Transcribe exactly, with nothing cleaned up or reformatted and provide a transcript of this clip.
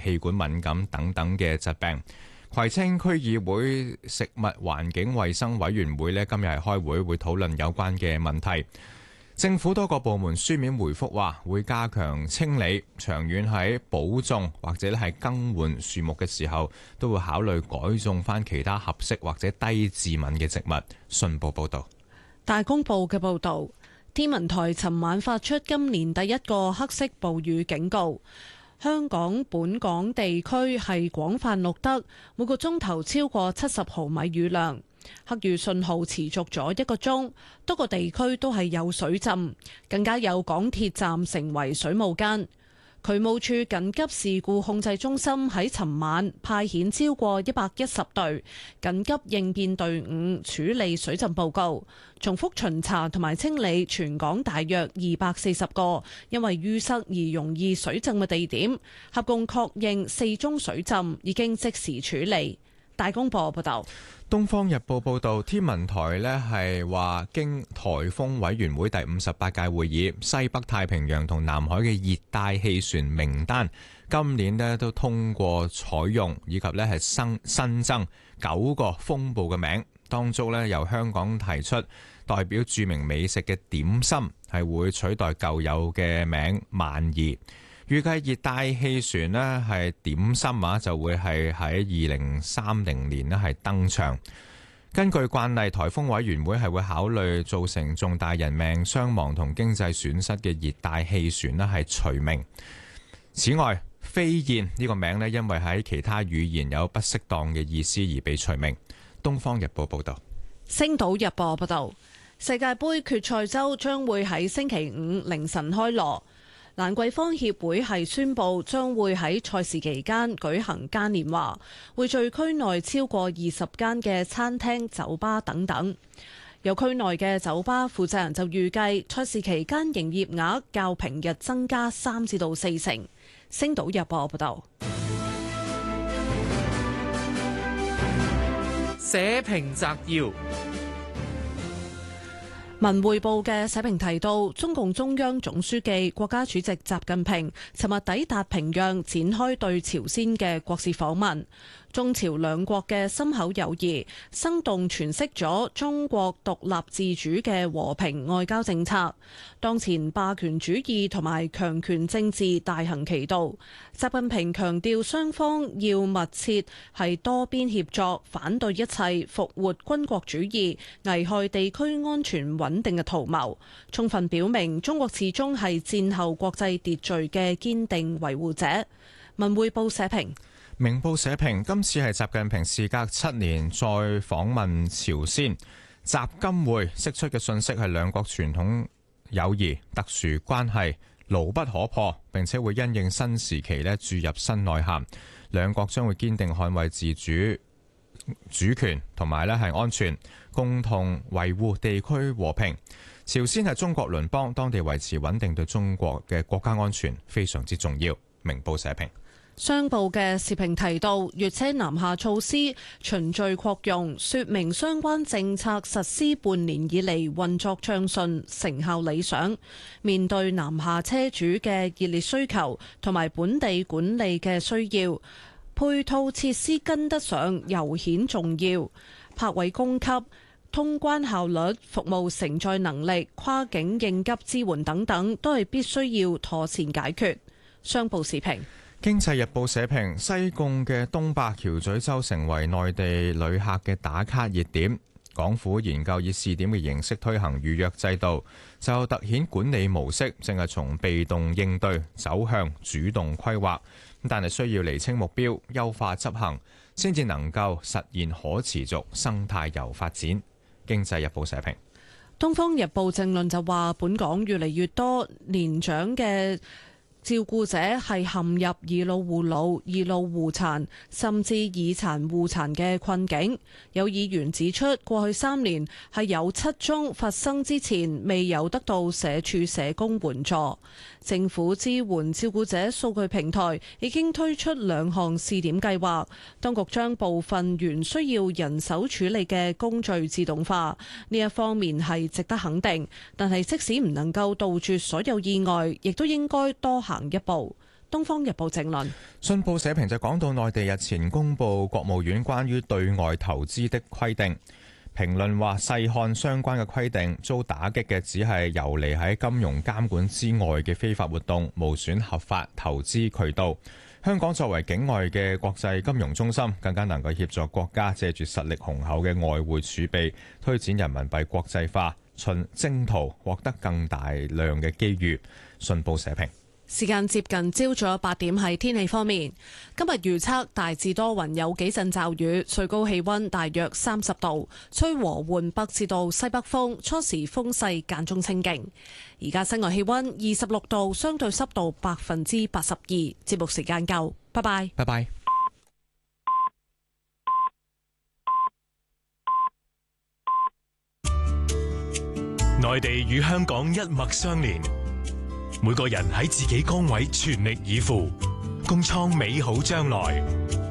氣管敏感等等嘅疾病。葵青區議會食物環境衛生委員會呢，今日係開會，會討論有關嘅問題。政府多個部門書面回覆話，會加強清理，長遠喺保種或者係更換樹木嘅時候，都會考慮改種翻其他合適或者低致敏嘅植物。信報報道。 大公報嘅報導，天文台尋晚發出今年第一個黑色暴雨警告。香港本港地區係廣泛錄得每個鐘頭超過七十毫米雨量，黑雨信號持續咗一個鐘，多個地區都係有水浸，更加有港鐵站成為水霧間。渠務處緊急事故控制中心喺尋晚派遣超過一百一十隊緊急應變隊伍處理水浸報告，重複巡查同埋清理全港大約二百四十個因為淤塞而容易水浸嘅地點，合共確認四宗水浸已經即時處理。大公報報道。 《東方日報》報導，天文台呢係話，經颱風委員會第五十八屆會議，西北太平洋同南海嘅熱帶氣旋名單，今年呢都通過採用，以及呢係新新增九個風暴嘅名，當中呢由香港提出代表著名美食嘅點心，係會取代舊有嘅名萬宜。預計熱帶氣旋呢係點心啊，就會係喺二零三零年呢係登場。根據慣例，颱風委員會係會考慮造成重大人命傷亡同經濟損失嘅熱帶氣旋呢係除名。此外，飛燕呢個名呢，因為喺其他語言有不適當嘅意思而被除名。《東方日報》報道。《 星島日報》報道，世界盃決賽周將會喺星期五凌晨開鑼。蘭桂坊協會係宣布將會喺賽事期間舉行嘉年華，匯聚區內超過二十間嘅餐廳、酒吧等等。有區內嘅酒吧負責人就預計賽事期間營業額較平日增加三至到四成。星島日報報道。 社評摘要。 文匯報嘅社評提到，中共中央總書記、國家主席習近平尋日抵達平壤，展開對朝鮮嘅國事訪問。中朝兩國嘅深厚友誼，生動詮釋咗中國獨立自主嘅和平外交政策。當前霸權主義同埋強權政治大行其道，習近平強調雙方要密切係多邊協作，反對一切復活軍國主義、危害地區安全穩定嘅圖謀，充分表明中國始終係戰後國際秩序嘅堅定維護者。文匯報社評。 明報社評，今次係習近平事隔七年再訪問朝鮮，習金會釋出嘅信息係兩國傳統友誼、特殊關係牢不可破，並且會因應新時期咧注入新內涵。兩國將會堅定捍衛自主主權同埋咧係安全，共同維護地區和平。朝鮮係中國鄰邦，當地維持穩定對中國嘅國家安全非常之重要。明報社評。 商報嘅時評提到，粵車南下措施循序擴用，說明相關政策實施半年以嚟運作暢順，成效理想。面對南下車主嘅熱烈需求同埋本地管理嘅需要，配套設施跟得上尤顯重要。泊位供給、通關效率、服務承載能力、跨境應急支援等等，都係必須要妥善解決。商報時評。 經濟日報社評，西貢嘅東伯橋咀洲成為內地旅客嘅打卡熱點，港府研究以試點嘅形式推行預約制度，就突顯管理模式正係從被動應對走向主動規劃，但係需要釐清目標、優化執行，先至能夠實現可持續生態遊發展。經濟日報社評。 東方日報正論就話，本港越嚟越多年長嘅照顧者係陷入以老護老、以老護殘，甚至以殘護殘嘅困境。有議員指出，過去三年係有七宗發生之前未有得到社署社工援助。政府支援照顧者數據平台已經推出兩項試點計劃，當局將部分原需要人手處理嘅工序自動化，呢一方面係值得肯定。但係即使唔能夠杜絕所有意外，亦都應該多行一步。 東方日報正論。 信報社評就講到內地日前公布國務院關於對外投資的規定，評論話細看相關嘅規定，遭打擊嘅只係游離喺金融監管之外嘅非法活動，無損合法投資渠道。香港作為境外嘅國際金融中心，更加能夠協助國家借住實力雄厚嘅外匯儲備，推展人民幣國際化，循征途獲得更大量嘅機遇。信報社評。 時間接近朝早八點，係天氣方面，今日預測大致多雲，有幾陣驟雨，最高氣溫大約三十度，吹和緩北至到西北風，初時風勢間中清勁。而家室外氣溫二十六度，相對濕度百分之八十二。節目時間夠，拜拜。 拜拜。 內地與香港一脈相連。每個人喺自己崗位全力以赴，共創美好將來。